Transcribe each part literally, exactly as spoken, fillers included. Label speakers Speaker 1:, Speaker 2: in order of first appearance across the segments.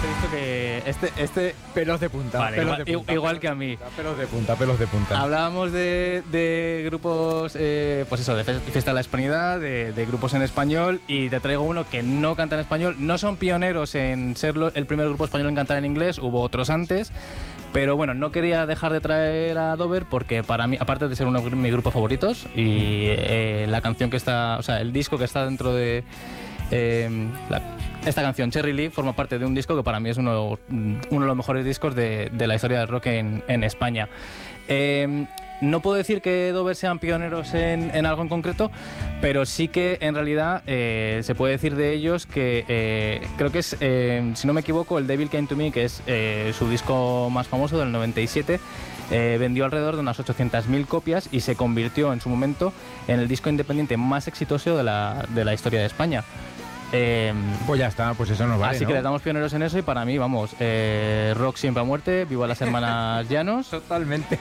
Speaker 1: He visto que este, este
Speaker 2: Pelos de punta.
Speaker 1: vale,
Speaker 2: pelos
Speaker 1: igual,
Speaker 2: de punta,
Speaker 1: igual
Speaker 2: pelos
Speaker 1: que a
Speaker 2: de
Speaker 1: mí.
Speaker 2: punta, pelos de punta, pelos de punta.
Speaker 1: Hablábamos de, de grupos, eh, pues eso, de Fiesta de la Hispanidad, de, de grupos en español, y te traigo uno que no canta en español. No son pioneros en ser lo, el primer grupo español en cantar en inglés, hubo otros antes. Pero bueno, no quería dejar de traer a Dover porque para mí, aparte de ser uno de mis grupos favoritos, y eh, la canción que está, o sea, el disco que está dentro de eh, la, esta canción, Cherry Lee, forma parte de un disco que para mí es uno, uno de los mejores discos de, de la historia del rock en, en España. Eh, No puedo decir que Dover sean pioneros en, en algo en concreto, pero sí que en realidad eh, se puede decir de ellos que eh, creo que es, eh, si no me equivoco, el Devil Came to Me, que es eh, su disco más famoso del noventa y siete, eh, vendió alrededor de unas ochocientas mil copias y se convirtió en su momento en el disco independiente más exitoso de la, de la historia de España. Eh,
Speaker 2: pues ya está, pues eso nos vale,
Speaker 1: Así
Speaker 2: ¿no?
Speaker 1: que le damos pioneros en eso y para mí, vamos, eh, rock siempre a muerte, viva las hermanas Llanos.
Speaker 2: Totalmente.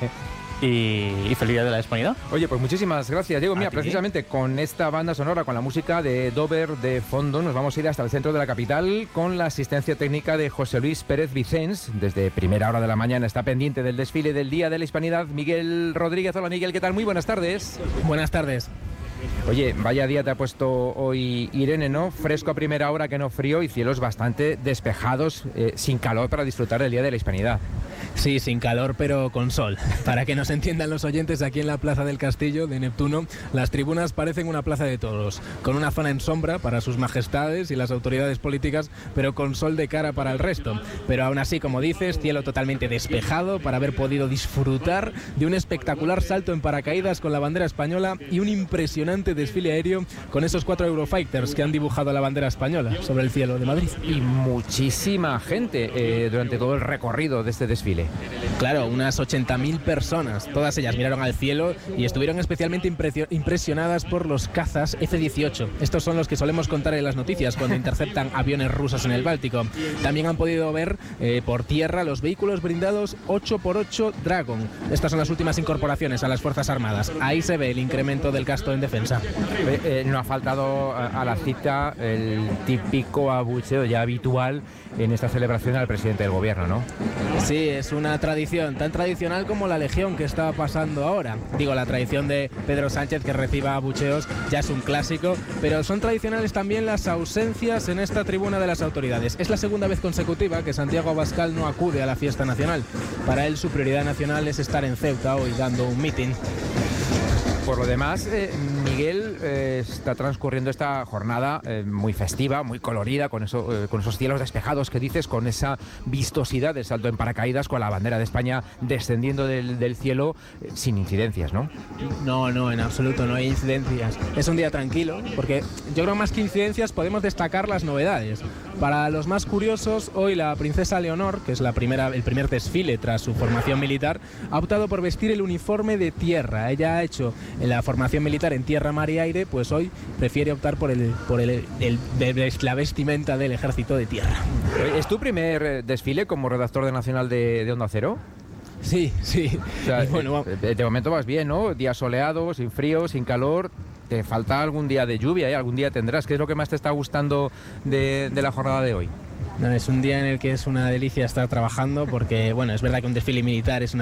Speaker 1: Y, y feliz día de la Hispanidad.
Speaker 2: Oye, pues muchísimas gracias, Diego. Mira,
Speaker 1: ti.
Speaker 2: precisamente con esta banda sonora, con la música de Dover de fondo, nos vamos a ir hasta el centro de la capital con la asistencia técnica de José Luis Pérez Vicens. Desde primera hora de la mañana está pendiente del desfile del Día de la Hispanidad Miguel Rodríguez. Hola, Miguel, ¿qué tal? Muy buenas tardes.
Speaker 3: Buenas tardes.
Speaker 2: Oye, vaya día te ha puesto hoy Irene, ¿no? Fresco a primera hora, que no frío, y cielos bastante despejados, eh, sin calor, para disfrutar del Día de la Hispanidad.
Speaker 3: Sí, sin calor, pero con sol. Para que nos entiendan los oyentes, aquí en la Plaza del Castillo de Neptuno, las tribunas parecen una plaza de toros, con una zona en sombra para sus majestades y las autoridades políticas, pero con sol de cara para el resto. Pero aún así, como dices, cielo totalmente despejado para haber podido disfrutar de un espectacular salto en paracaídas con la bandera española y un impresionante desfile aéreo con esos cuatro Eurofighters que han dibujado la bandera española sobre el cielo de Madrid.
Speaker 2: Y muchísima gente eh, durante todo el recorrido de este desfile.
Speaker 3: Claro, unas ochenta mil personas, todas ellas miraron al cielo y estuvieron especialmente impresionadas por los cazas F dieciocho. Estos son los que solemos contar en las noticias cuando interceptan aviones rusos en el Báltico. También han podido ver eh, por tierra los vehículos blindados ocho por ocho Dragon. Estas son las últimas incorporaciones a las Fuerzas Armadas. Ahí se ve el incremento del gasto en defensa.
Speaker 2: Eh, eh, no ha faltado a, a la cita el típico abucheo ya habitual en esta celebración al presidente del gobierno, ¿no?
Speaker 3: Sí, es una tradición tan tradicional como la Legión que está pasando ahora. Digo, la tradición de Pedro Sánchez que reciba abucheos ya es un clásico, pero son tradicionales también las ausencias en esta tribuna de las autoridades. Es la segunda vez consecutiva que Santiago Abascal no acude a la fiesta nacional. Para él su prioridad nacional es estar en Ceuta hoy dando un mitin.
Speaker 2: Por lo demás, eh, Miguel, eh, está transcurriendo esta jornada eh, muy festiva, muy colorida, con, eso, eh, con esos cielos despejados que dices, con esa vistosidad del salto en paracaídas, con la bandera de España descendiendo del, del cielo, eh, sin incidencias, ¿no?
Speaker 3: No, no, en absoluto, no hay incidencias. Es un día tranquilo, porque yo creo más que incidencias podemos destacar las novedades. Para los más curiosos, hoy la princesa Leonor, que es la primera, el primer desfile tras su formación militar, ha optado por vestir el uniforme de tierra. Ella ha hecho en la formación militar en tierra, mar y aire, pues hoy prefiere optar por el por el, el, el la vestimenta del ejército de tierra.
Speaker 2: ¿Es tu primer desfile como redactor de Nacional de, de Onda Cero?
Speaker 3: Sí, sí.
Speaker 2: O sea,
Speaker 3: bueno,
Speaker 2: de, de momento vas bien, ¿no? Día soleado, sin frío, sin calor. ¿Te falta algún día de lluvia? ¿eh? ¿Algún día tendrás? ¿Qué es lo que más te está gustando de, de la jornada de hoy?
Speaker 3: No, es un día en el que es una delicia estar trabajando porque, bueno, es verdad que un desfile militar es una